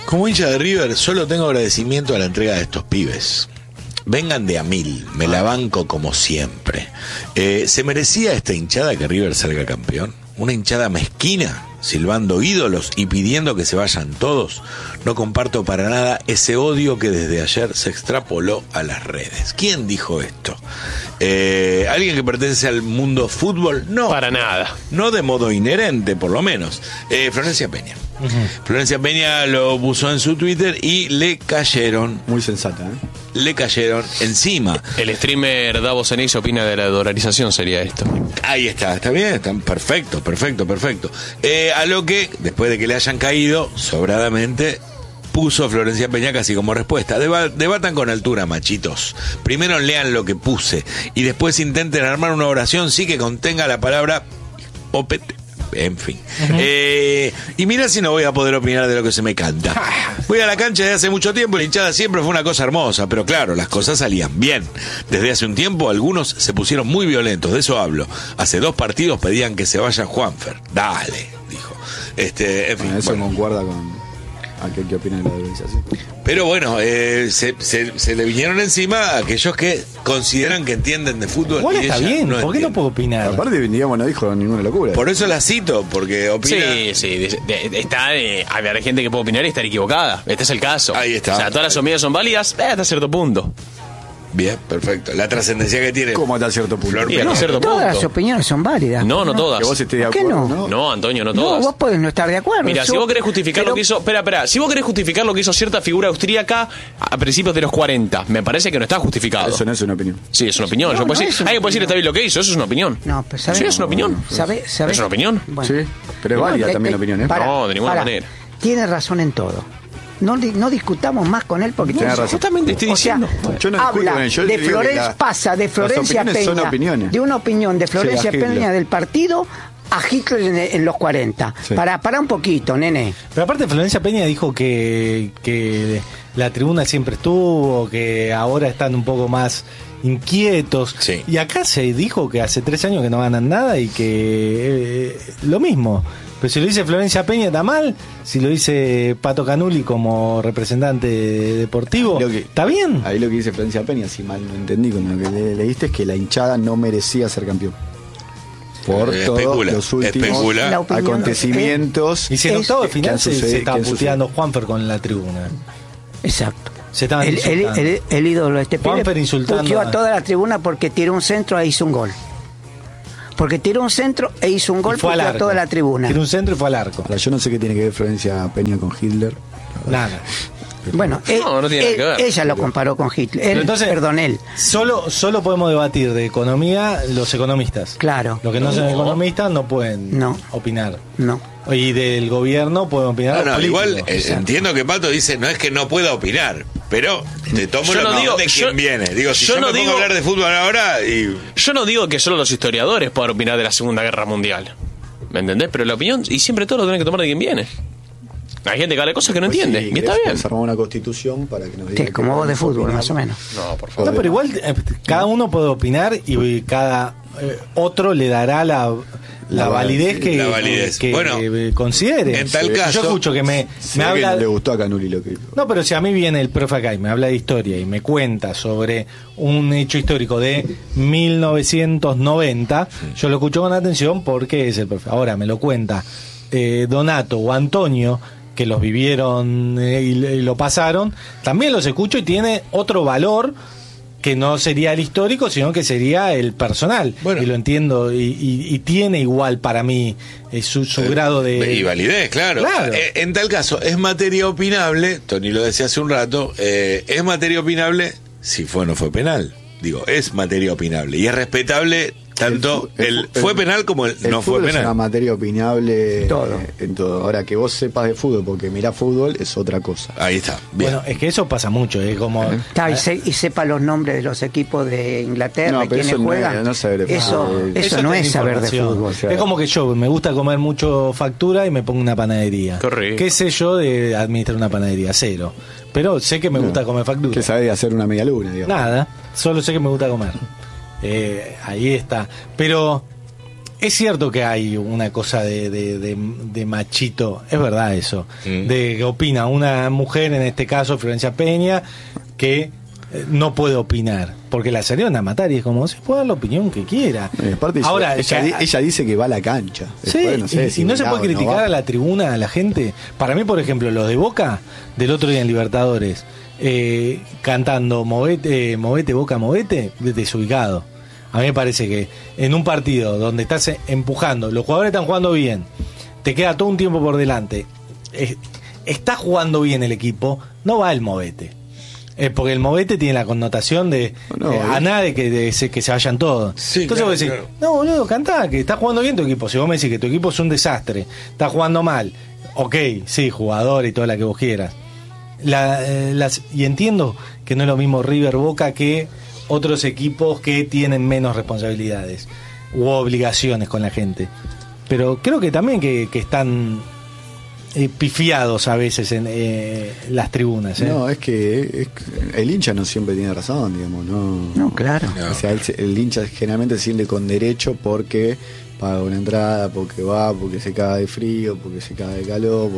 Como hincha de River, solo tengo agradecimiento a la entrega de estos pibes. Vengan de a 1000, me la banco como siempre. ¿Se merecía esta hinchada que River salga campeón? ¿Una hinchada mezquina, silbando ídolos y pidiendo que se vayan todos? No comparto para nada ese odio que desde ayer se extrapoló a las redes. ¿Quién dijo esto? ¿Alguien que pertenece al mundo fútbol? No. Para nada. No de modo inherente, por lo menos. Florencia Peña. Florencia Peña lo puso en su Twitter y le cayeron. Muy sensata, ¿eh? Le cayeron encima. El streamer Davos Enix opina de la dolarización, sería esto. Ahí está bien, está perfecto. A lo que, después de que le hayan caído, sobradamente, puso Florencia Peña casi como respuesta. Debatan con altura, machitos. Primero lean lo que puse y después intenten armar una oración sí que contenga la palabra opete. En fin. Y mira si no voy a poder opinar de lo que se me canta. Voy a la cancha desde hace mucho tiempo y la hinchada siempre fue una cosa hermosa, pero claro, las cosas salían bien. Desde hace un tiempo algunos se pusieron muy violentos, de eso hablo. Hace 2 partidos pedían que se vaya Juanfer. Dale, dijo. En fin. Eso concuerda con aquel que opina de la dolarización. Pero bueno, se le vinieron encima a aquellos que consideran que entienden de fútbol. Igual está bien, no ¿por qué no puedo opinar? Aparte, digamos, no dijo ninguna locura. Por eso la cito, porque opina. Sí, está. Habrá gente que puede opinar y estar equivocada. Este es el caso. Ahí está. O sea, todas las opiniones son válidas hasta cierto punto. Bien, perfecto. La trascendencia que tiene. ¿Cómo hasta cierto punto? Flor Bien, Peña. a cierto Todas las punto. opiniones son válidas. No todas. Que vos estés de ¿Por qué acuerdo, no? No, Antonio, no No, todas. vos podés no estar de acuerdo. Mira, si vos querés justificar lo que hizo... Espera. Si vos querés justificar lo que hizo cierta figura austríaca a principios de los 40, me parece que no está justificado. Eso no es una opinión. Sí, es una opinión. No, Yo puedo no decir, es una alguien puede decir opinión. está bien lo que hizo, eso es una opinión. No, pero ¿sabés? Sí, es una opinión. ¿Sabés? ¿Es una opinión? Bueno. Sí, pero es válida también la opinión, ¿eh? No, de ninguna manera. Tiene razón en todo. No discutamos más con él porque Tiene razón. Justamente estoy o sea, diciendo. Yo no discuto habla con él, yo de digo que pasa de Florencia las opiniones Peña, son opiniones. de una opinión de Florencia Sí, a Hitler. Peña del partido a Hitler en los 40. Sí. Para un poquito, nene. Pero aparte Florencia Peña dijo que la tribuna siempre estuvo, que ahora están un poco más inquietos. Sí. Y acá se dijo que hace 3 años que no ganan nada y que lo mismo. Pero si lo dice Florencia Peña está mal, si lo dice Pato Canuli como representante deportivo, está bien. Ahí lo que dice Florencia Peña, si mal no entendí con lo que leíste, es que la hinchada no merecía ser campeón. Por todos Especula, los últimos especula. La opinión acontecimientos. Y si en octavo de que final han se sucedido- estaba que han puteando Juanfer con la tribuna. Exacto. Se estaban insultando. El ídolo de este pibe Juanfer insultando puteó a- a toda la tribuna porque tiró un centro e hizo un gol. Porque tiró un centro e hizo un gol, Y fue al puteó a arco. toda la tribuna. Tiró un centro y fue al arco. Ahora, yo no sé qué tiene que ver Florencia Peña con Hitler. Nada. Bueno, No tiene nada que ver. ella lo comparó con Hitler. Pero entonces, Él. Solo podemos debatir de economía los economistas. Claro. Los que no son economistas no pueden No. opinar. No. Y del gobierno pueden opinar. No, los igual políticos. entiendo que Pato dice no es que no pueda opinar, pero te tomo Yo la no opinión digo- de yo- quien viene. Digo, si yo yo no me pongo digo- a hablar de fútbol ahora y Yo no digo que solo los historiadores puedan opinar de la Segunda Guerra Mundial. ¿Me entendés? Pero la opinión, y siempre todo lo tienen que tomar de quien viene. Hay gente que habla de cosas que no entiende. Sí, Y está bien. Se armó una constitución para que nos diga Sí, como vos de fútbol, más o menos. No, por favor. No, pero igual cada uno puede opinar y cada otro le dará la validez que, la validez. que Bueno, considere. en tal caso, yo escucho que me habla. Que le gustó a Canuli lo que dijo. No, pero si a mí viene el profe acá y me habla de historia y me cuenta sobre un hecho histórico de 1990, yo lo escucho con atención porque es el profe. Ahora me lo cuenta Donato o Antonio, que los vivieron y lo pasaron, también los escucho y tiene otro valor que no sería el histórico, sino que sería el personal. Bueno. Y lo entiendo, y tiene igual para mí su grado de... y validez, claro. Claro. En tal caso, es materia opinable, Tony lo decía hace un rato, es materia opinable si fue o no fue penal. Digo, es materia opinable y es respetable tanto fue penal como el no fue fútbol es una penal. materia opinable Todo. en todo. Ahora, que vos sepas de fútbol porque mirás fútbol es otra cosa. Ahí está. Bien. Bueno, es que eso pasa mucho, es como... Está, y sepa los nombres de los equipos de Inglaterra No, y pero quiénes eso no es- juegan. no es saber de eso, fútbol. eso no tiene es saber de información. fútbol. Claro. Es como que yo me gusta comer mucho factura y me pongo una panadería. Correcto. ¿Qué sé yo de administrar una panadería? Cero. Pero sé que me gusta comer factura. Que sabés de hacer una media luna, digamos. Nada, solo sé que me gusta comer. Ahí está. Pero Es cierto que hay una cosa de machito, es verdad eso, de que opina una mujer, en este caso Florencia Peña, que no puede opinar, porque la salieron a matar y es como, se puede dar la opinión que quiera. Aparte, Ahora, ella dice que va a la cancha. Sí, Después, no sé, y no se puede criticar a la tribuna, a la gente. Para mí, por ejemplo, los de Boca, del otro día en Libertadores, cantando Movete, Boca, Movete, desubicado. A mí me parece que en un partido donde estás empujando, los jugadores están jugando bien, te queda todo un tiempo por delante, está jugando bien el equipo, no va el Movete. Porque el Movete tiene la connotación de a nada de que se vayan todos. Sí, entonces claro, vos decís, claro. no, boludo, cantá, que está jugando bien tu equipo. Si vos me decís que tu equipo es un desastre, está jugando mal, ok, sí, jugador y toda la que vos quieras. Y entiendo que no es lo mismo River Boca que otros equipos que tienen menos responsabilidades u obligaciones con la gente. Pero creo que también que están pifiados a veces en las tribunas. No, es que el hincha no siempre tiene razón, digamos. No, claro. O sea, el hincha generalmente se siente con derecho porque paga una entrada, porque va, porque se caga de frío, porque se caga de calor,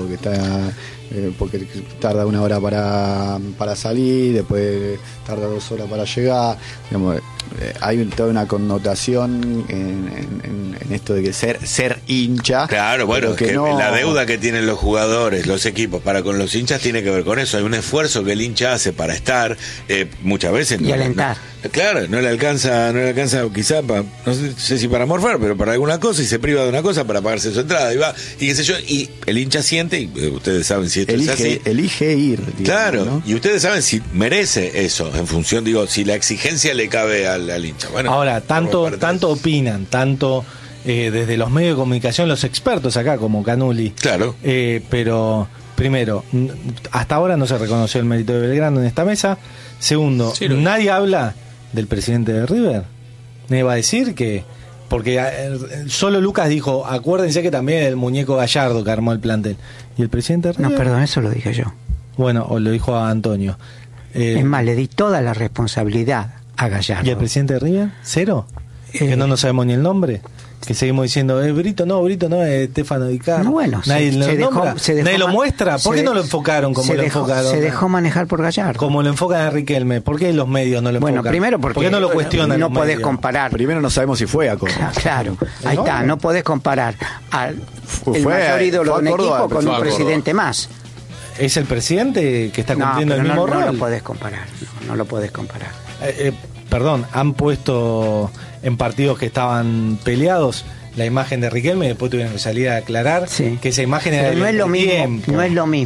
porque tarda 1 hora para salir, después tarda 2 horas para llegar. Digamos, hay toda una connotación en esto de que ser hincha. Claro, bueno, que la deuda que tienen los jugadores, los equipos para con los hinchas tiene que ver con eso. Hay un esfuerzo que el hincha hace para estar, muchas veces Y alentar. Claro, no le alcanza quizá no sé si para morfar, pero para alguna cosa, y se priva de una cosa para pagarse su entrada y va, y qué sé yo, y el hincha siente, y ustedes saben si esto es así. Elige ir, digamos, Claro, ¿no? y ustedes saben si merece eso, en función, digo, si la exigencia le cabe al hincha. Bueno, ahora, tanto opinan, tanto desde los medios de comunicación, los expertos acá, como Canuli. Claro. Pero, primero, hasta ahora no se reconoció el mérito de Belgrano en esta mesa. Segundo, Sí, nadie habla del presidente de River. Nadie va a decir que... Porque solo Lucas dijo, acuérdense que también el muñeco Gallardo que armó el plantel. ¿Y el presidente de River? No, perdón, eso lo dije yo. Bueno, o lo dijo a Antonio. Es más, le di toda la responsabilidad a Gallardo. ¿Y el presidente de River? ¿Cero? ¿Que no nos sabemos ni el nombre? Que seguimos diciendo, Brito no, es Estefano Di Carlo. No, bueno, nadie se lo dejó- nombra, se dejó nadie lo ma- muestra. ¿Por se qué no de- lo enfocaron como se lo dejó- enfocaron? Se dejó manejar por Gallardo. Como lo enfocan a Riquelme. ¿Por qué los medios no lo enfocan? Bueno, primero porque ¿Por qué no lo cuestionan? no los podés medios? comparar. Primero no sabemos si fue a Córdoba. Claro, ahí No, está, no. no podés comparar al el Fue mayor ídolo a de un Córdoba, equipo con fue un a Córdoba. presidente más. Es el presidente que está No, cumpliendo pero el mismo no rol. lo podés comparar. No lo podés comparar. Perdón, han puesto en partidos que estaban peleados la imagen de Riquelme y después tuvieron que salir a aclarar Sí. que esa imagen era Pero no del es lo mismo, tiempo. no es lo mismo.